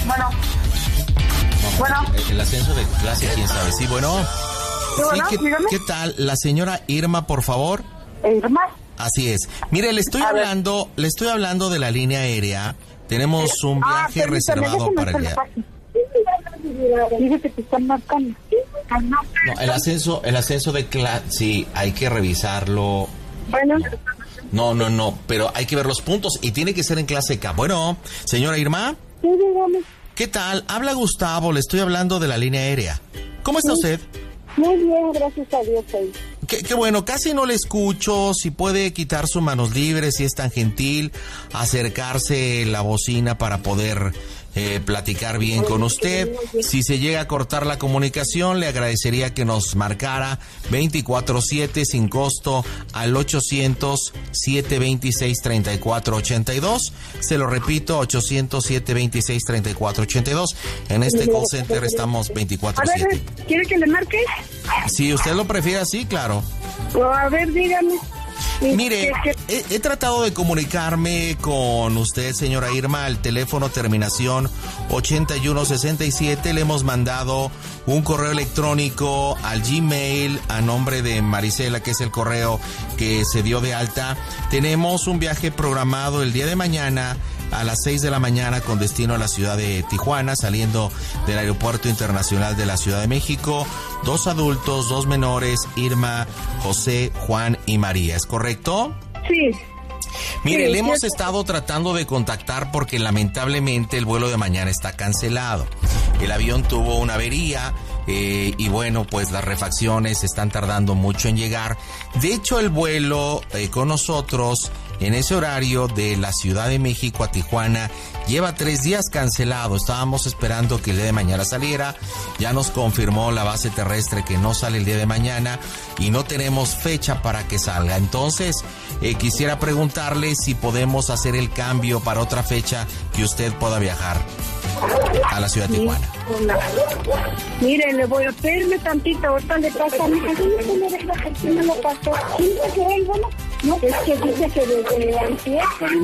Bueno. El ascenso de clase, quién sabe. Sí, bueno. Sí, bueno, ¿qué tal? La señora Irma, por favor. Irma. Así es. Mire, le estoy hablando de la línea aérea. Tenemos un viaje reservado para el día. Dice que te están marcando. No, el ascenso de clase, sí, hay que revisarlo. Bueno. No, pero hay que ver los puntos y tiene que ser en clase K. Bueno, señora Irma. Sí, dígame. ¿Qué tal? Habla Gustavo, le estoy hablando de la línea aérea. ¿Cómo está usted? Muy bien, gracias a Dios. Qué bueno, casi no le escucho. Si puede quitar sus manos libres, si es tan gentil, acercarse la bocina para poder platicar bien con usted. Si se llega a cortar la comunicación, le agradecería que nos marcara 24/7 sin costo al 800-726-3482. Se lo repito, 800-726-3482. En este call center estamos 24/7. A ver, ¿quiere que le marque? Si usted lo prefiere así, claro. A ver, dígame. Mire, he tratado de comunicarme con usted, señora Irma, al teléfono terminación 8167. Le hemos mandado un correo electrónico al Gmail a nombre de Marisela, que es el correo que se dio de alta. Tenemos un viaje programado el día de mañana a las 6 de la mañana con destino a la ciudad de Tijuana, saliendo del Aeropuerto Internacional de la Ciudad de México. 2 adultos, 2 menores, Irma, José, Juan y María. ¿Es correcto? Sí. Mire, le hemos estado tratando de contactar porque lamentablemente el vuelo de mañana está cancelado. El avión tuvo una avería y bueno, pues las refacciones están tardando mucho en llegar. De hecho, el vuelo con nosotros en ese horario de la Ciudad de México a Tijuana lleva 3 días cancelado. Estábamos esperando que el día de mañana saliera. Ya nos confirmó la base terrestre que no sale el día de mañana y no tenemos fecha para que salga. Entonces, quisiera preguntarle si podemos hacer el cambio para otra fecha que usted pueda viajar a la ciudad de Tijuana. Mire, le voy a pedirme tantito, ahorita le paso a mi hija. ¿Quién me lo pasó? ¿Quién me quedó el bono? No, es que dice que desde antier.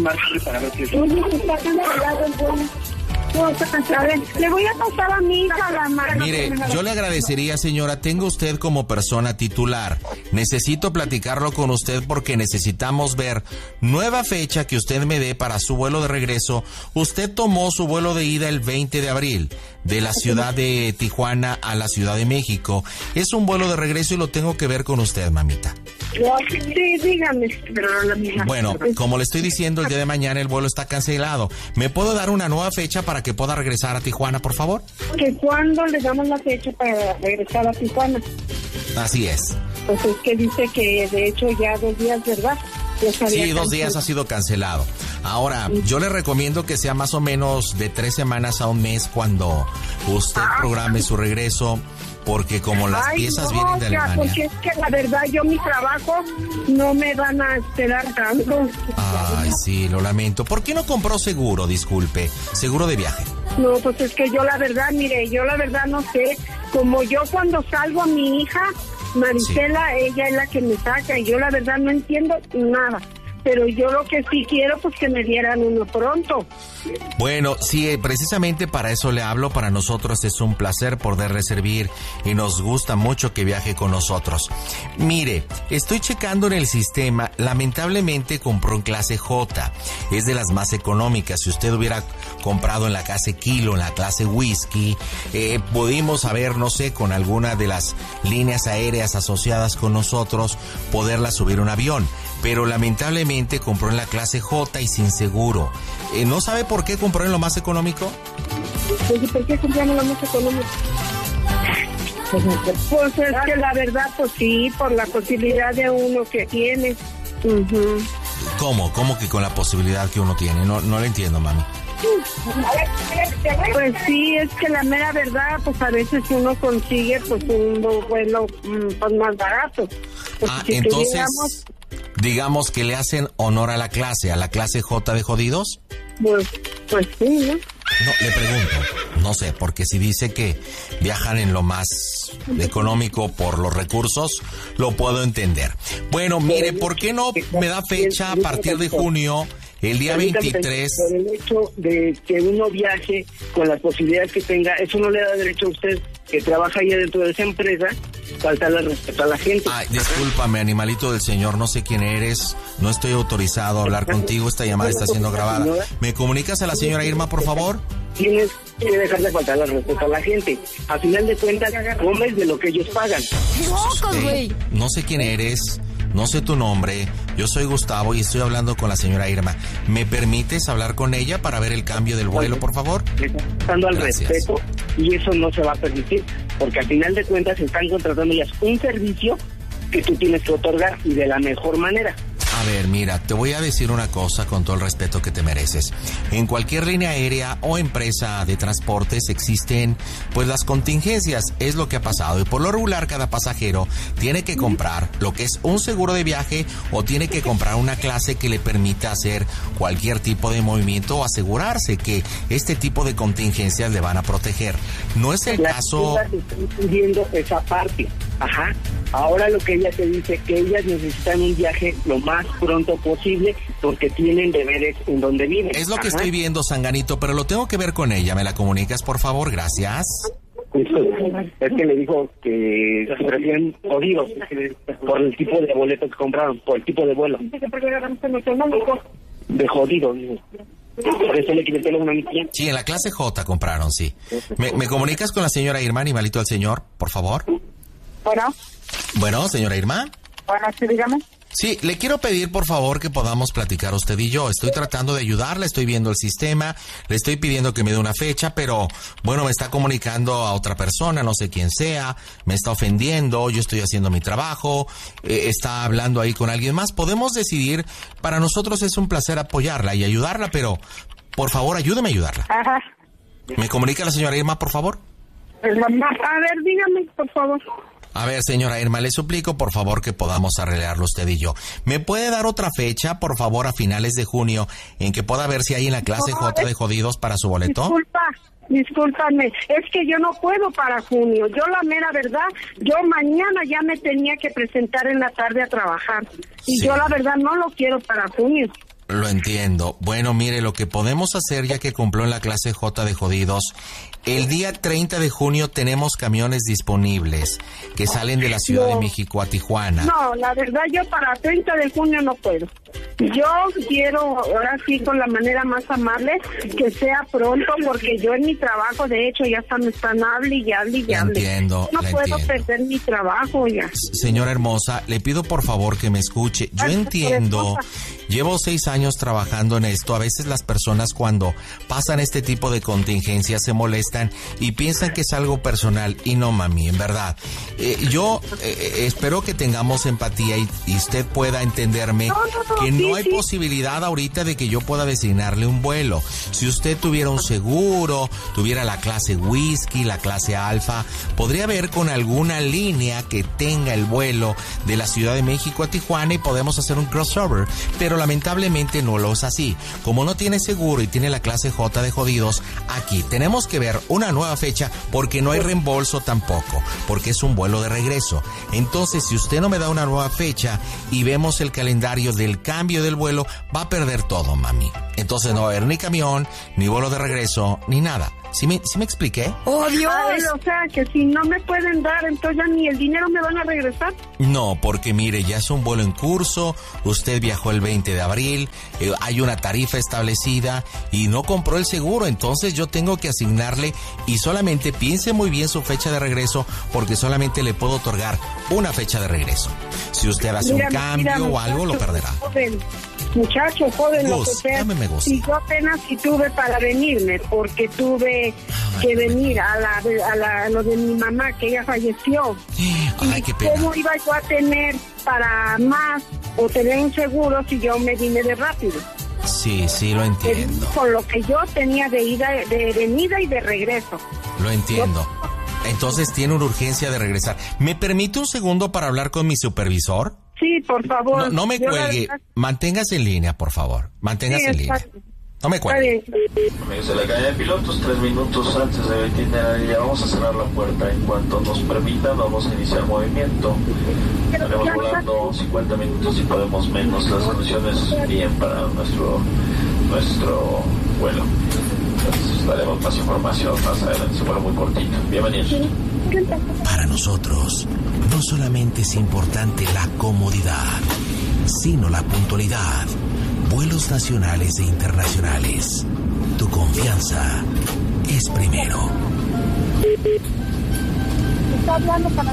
Está cancelado el bono. A ver, le voy a pasar a mi hija la mano. Mire, yo le agradecería, señora, tenga usted como persona titular. Necesito platicarlo con usted porque necesitamos ver nueva fecha que usted me dé para su vuelo de regreso. Usted tomó su vuelo de ida el 20 de abril de la ciudad de Tijuana a la Ciudad de México. Es un vuelo de regreso y lo tengo que ver con usted, mamita. Sí, dígame. Bueno, como le estoy diciendo, el día de mañana el vuelo está cancelado. ¿Me puedo dar una nueva fecha para que pueda regresar a Tijuana, por favor? ¿Que cuándo le damos la fecha para regresar a Tijuana? Así es. Pues es que dice que de hecho ya 2 días, ¿verdad? Sí, 2 días ha sido cancelado. Ahora, yo le recomiendo que sea más o menos de 3 semanas a un mes cuando usted programe su regreso, porque como las piezas vienen de Alemania. Porque es que la verdad yo mi trabajo no me van a esperar tanto. Ay, sí, lo lamento. ¿Por qué no compró seguro, disculpe? Seguro de viaje. No, pues es que yo la verdad, mire, yo la verdad no sé. Como yo cuando salgo a mi hija, Marisela, sí, ella es la que me saca y yo la verdad no entiendo nada. Pero yo lo que sí quiero, pues que me dieran uno pronto. Bueno, sí, precisamente para eso le hablo. Para nosotros es un placer poderle servir y nos gusta mucho que viaje con nosotros. Mire, estoy checando en el sistema. Lamentablemente compró en clase J. Es de las más económicas. Si usted hubiera comprado en la clase Kilo, en la clase Whisky, pudimos haber, no sé, con alguna de las líneas aéreas asociadas con nosotros, poderla subir un avión. Pero lamentablemente compró en la clase J y sin seguro. ¿No sabe por qué compró en lo más económico? ¿Y por qué compramos en lo más económico? Pues es que la verdad, pues sí, por la posibilidad de uno que tiene. Uh-huh. ¿Cómo? ¿Cómo que con la posibilidad que uno tiene? No le entiendo, mami. Pues sí, es que la mera verdad, pues a veces uno consigue pues un vuelo pues más barato. Pues si entonces, digamos que le hacen honor a la clase J de jodidos. Pues sí, ¿no? No, le pregunto, no sé, porque si dice que viajan en lo más económico por los recursos, lo puedo entender. Bueno, mire, ¿por qué no me da fecha a partir de junio El día 23... Por el hecho de que uno viaje con las posibilidades que tenga, eso no le da derecho a usted, que trabaja ahí dentro de esa empresa, faltarle respeto a la gente. Ay, discúlpame, animalito del señor, no sé quién eres, no estoy autorizado a hablar contigo, esta llamada está siendo grabada. ¿Me comunicas a la señora Irma, por favor? Tienes que dejar de faltarle el respeto a la gente. A final de cuentas, comes de lo que ellos pagan. ¡Locos, güey! No sé quién eres, no sé tu nombre, yo soy Gustavo y estoy hablando con la señora Irma. ¿Me permites hablar con ella para ver el cambio del vuelo, por favor? Dando al respeto, y eso no se va a permitir, porque al final de cuentas están contratando ellas un servicio que tú tienes que otorgar y de la mejor manera. A ver, mira, te voy a decir una cosa con todo el respeto que te mereces. En cualquier línea aérea o empresa de transportes existen, pues, las contingencias. Es lo que ha pasado. Y por lo regular, cada pasajero tiene que comprar lo que es un seguro de viaje o tiene que comprar una clase que le permita hacer cualquier tipo de movimiento o asegurarse que este tipo de contingencias le van a proteger. No es el caso... Están pidiendo esa parte. Ajá. Ahora lo que ella te dice, que ellas necesitan un viaje lo más pronto posible porque tienen deberes en donde viven. Es lo que estoy viendo, Sanganito, pero lo tengo que ver con ella. ¿Me la comunicas, por favor? Gracias. Es que le dijo que se prefieren jodidos por el tipo de boleto que compraron, por el tipo de vuelo. De jodido, digo. Por eso le quité el teléfono a mi tía. Sí, en la clase J compraron, sí. ¿Me comunicas con la señora Irma, animalito del señor, por favor? Bueno, señora Irma. Bueno, sí, dígame. Sí, le quiero pedir por favor que podamos platicar usted y yo. Estoy tratando de ayudarla, estoy viendo el sistema, le estoy pidiendo que me dé una fecha, pero bueno, me está comunicando a otra persona, no sé quién sea, me está ofendiendo, yo estoy haciendo mi trabajo, está hablando ahí con alguien más. Podemos decidir, para nosotros es un placer apoyarla y ayudarla, pero por favor ayúdeme a ayudarla. Ajá. ¿Me comunica la señora Irma, por favor? A ver, dígame, por favor. A ver, señora Irma, le suplico, por favor, que podamos arreglarlo usted y yo. ¿Me puede dar otra fecha, por favor, a finales de junio, en que pueda ver si hay en la clase J de jodidos para su boleto? Discúlpame, es que yo no puedo para junio. Yo la mera verdad, yo mañana ya me tenía que presentar en la tarde a trabajar. Y Sí. yo la verdad no lo quiero para junio. Lo entiendo. Bueno, mire, lo que podemos hacer, ya que cumplió en la clase J de jodidos, el día 30 de junio tenemos camiones disponibles que salen de la Ciudad de México a Tijuana. No, la verdad yo para 30 de junio no puedo. Yo quiero, ahora sí, con la manera más amable, que sea pronto, porque yo en mi trabajo, de hecho, ya me están hable y hable y hable. Entiendo, No la puedo entiendo. perder mi trabajo ya. Señora hermosa, le pido por favor que me escuche. Yo entiendo, llevo 6 años trabajando en esto. A veces las personas cuando pasan este tipo de contingencias se molestan y piensan que es algo personal y no, mami, en verdad. Yo espero que tengamos empatía y usted pueda entenderme que no hay posibilidad ahorita de que yo pueda designarle un vuelo. Si usted tuviera un seguro, tuviera la clase whisky, la clase alfa, podría ver con alguna línea que tenga el vuelo de la Ciudad de México a Tijuana y podemos hacer un crossover, pero lamentablemente no lo es así. Como no tiene seguro y tiene la clase J de jodidos, aquí tenemos que ver una nueva fecha porque no hay reembolso tampoco, porque es un vuelo de regreso. Entonces, si usted no me da una nueva fecha y vemos el calendario del cambio del vuelo, va a perder todo, mami. Entonces no va a haber ni camión, ni vuelo de regreso, ni nada. ¿Sí me expliqué? ¡Oh, Dios! A ver, o sea, que si no me pueden dar, entonces ya ni el dinero me van a regresar. No, porque mire, ya es un vuelo en curso, usted viajó el 20 de abril, hay una tarifa establecida y no compró el seguro, entonces yo tengo que asignarle y solamente piense muy bien su fecha de regreso porque solamente le puedo otorgar una fecha de regreso. Si usted hace un cambio o algo, lo perderá. Muchacho, joven, lo que sea. Y yo apenas si tuve para venirme, porque tuve que venir a lo de mi mamá, que ella falleció. Ay, qué pena. ¿Cómo iba yo a tener para más o tener un seguro si yo me vine de rápido? Sí, lo entiendo. Con lo que yo tenía de ida, de venida y de regreso. Lo entiendo. Entonces tiene una urgencia de regresar. ¿Me permite un segundo para hablar con mi supervisor? Sí, por favor. No me cuelgue. Manténgase en línea, por favor. Manténgase en línea. No me cuelgue. Amigos de la calle de pilotos, 3 minutos antes de itinerario, ya vamos a cerrar la puerta. En cuanto nos permita, vamos a iniciar movimiento. Estaremos volando 50 minutos y podemos menos. Las condiciones bien para nuestro nuestro vuelo. Entonces daremos más información más adelante, es un vuelo muy cortito. Bienvenidos. Para nosotros, no solamente es importante la comodidad, sino la puntualidad. Vuelos nacionales e internacionales. Tu confianza es primero. Está hablando para...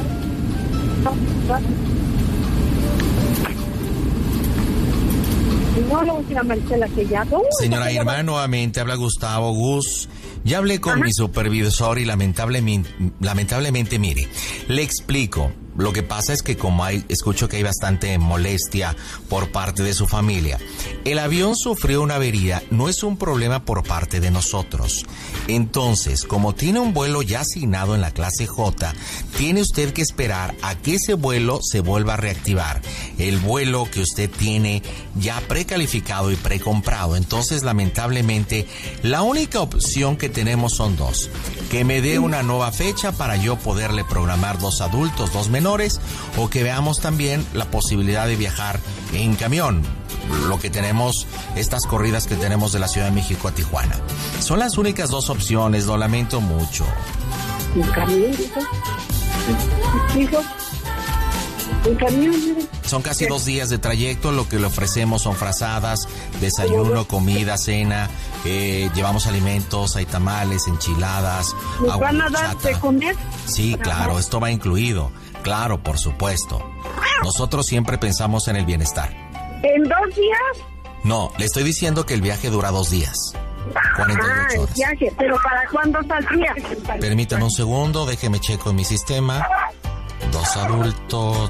No le voy a decir a Marcela que ya... Señora Irma, nuevamente habla Gustavo. Gus, ya hablé con mi supervisor y lamentablemente, mire, le explico. Lo que pasa es que escucho que hay bastante molestia por parte de su familia. El avión sufrió una avería, no es un problema por parte de nosotros. Entonces, como tiene un vuelo ya asignado en la clase J, tiene usted que esperar a que ese vuelo se vuelva a reactivar. El vuelo que usted tiene ya precalificado y precomprado. Entonces, lamentablemente, la única opción que tenemos son dos. Que me dé una nueva fecha para yo poderle programar 2 adultos, 2 menores, o que veamos también la posibilidad de viajar en camión. Lo que tenemos, estas corridas que tenemos de la Ciudad de México a Tijuana. Son las únicas 2 opciones, lo lamento mucho. ¿En camión, hijo? ¿Hijo? ¿En camión? Son casi 2 días de trayecto, lo que le ofrecemos son frazadas, desayuno, comida, cena, llevamos alimentos, hay tamales, enchiladas, ¿nos van a dar de comer? Sí, claro, esto va incluido, claro, por supuesto. Nosotros siempre pensamos en el bienestar. ¿En 2 días? No, le estoy diciendo que el viaje dura 2 días. 48 horas. Viaje, pero ¿para cuándo saldría? Permítame un segundo, déjeme checo en mi sistema. 2 adultos,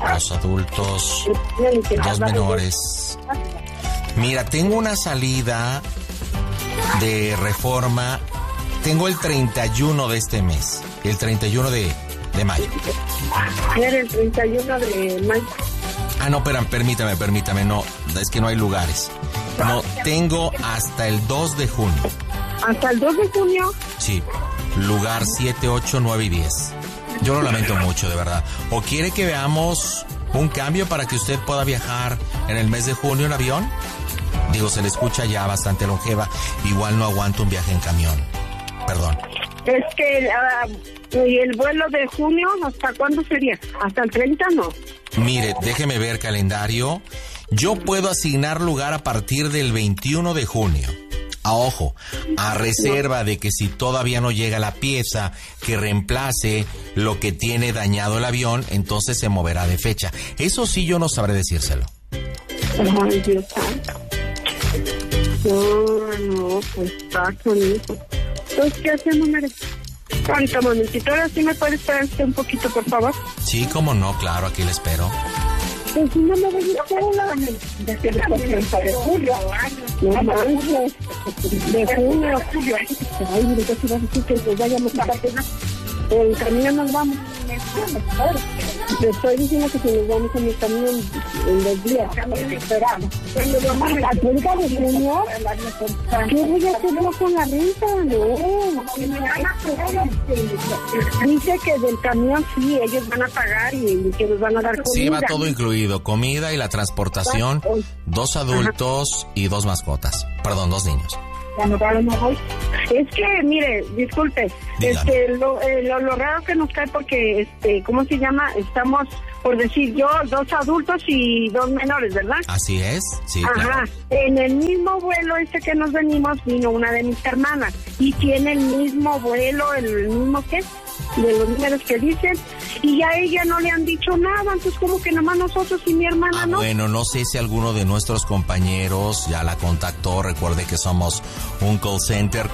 2 menores. Mira, tengo una salida de Reforma. Tengo el 31 de este mes. El 31 de mayo. Era el 31 de mayo. Ah, no, permítame. No, es que no hay lugares. No, tengo hasta el 2 de junio. ¿Hasta el 2 de junio? Sí, lugar 7, 8, 9 y 10. Yo lo lamento mucho, de verdad. ¿O quiere que veamos un cambio para que usted pueda viajar en el mes de junio en avión? Digo, se le escucha ya bastante longeva. Igual no aguanto un viaje en camión. Perdón. Es que ¿y el vuelo de junio hasta cuándo sería? ¿Hasta el 30 no? Mire, déjeme ver calendario. Yo puedo asignar lugar a partir del 21 de junio. Ojo, a reserva de que si todavía no llega la pieza que reemplace lo que tiene dañado el avión, entonces se moverá de fecha. Eso sí yo no sabré decírselo. Ay, Dios santo. No, pues está bonito. Entonces, ¿qué hacemos, Mere? ¿Cuánto momentito? Ahora sí me puede esperar usted un poquito, por favor. Sí, cómo no, claro, aquí le espero. Pues si no me voy a hacer de julio. No manches. De junio a julio. Ay, mire, ¿qué se va a decir que nos vayamos para apenas? En camión nos vamos. Le estoy diciendo que si nos vamos en el camión en 2 días. Esperamos. ¿La renta de junio? ¿Qué voy a hacer yo con la renta? No. Dice que del camión sí, ellos van a pagar y que nos van a dar comida. Sí, va todo incluido, comida y la transportación, 2 adultos y 2 mascotas. Perdón, 2 niños. Es que, mire, disculpe, lo raro que nos cae porque, ¿cómo se llama? Estamos, por decir yo, 2 adultos y 2 menores, ¿verdad? Así es, sí, ajá, claro. En el mismo vuelo que nos venimos vino una de mis hermanas y tiene el mismo vuelo, el mismo ¿qué? De los números que dicen, y a ella no le han dicho nada, entonces como que nomás nosotros y mi hermana no. Bueno, no sé si alguno de nuestros compañeros ya la contactó, recuerde que somos un call center